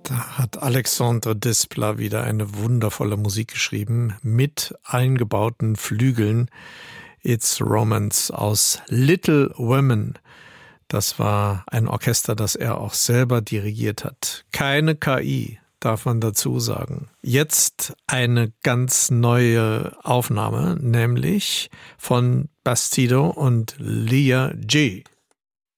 Da hat Alexandre Desplat wieder eine wundervolle Musik geschrieben mit eingebauten Flügeln. It's Romance aus Little Women. Das war ein Orchester, das er auch selber dirigiert hat. Keine KI, darf man dazu sagen. Jetzt eine ganz neue Aufnahme, nämlich von Bastido und Leah G.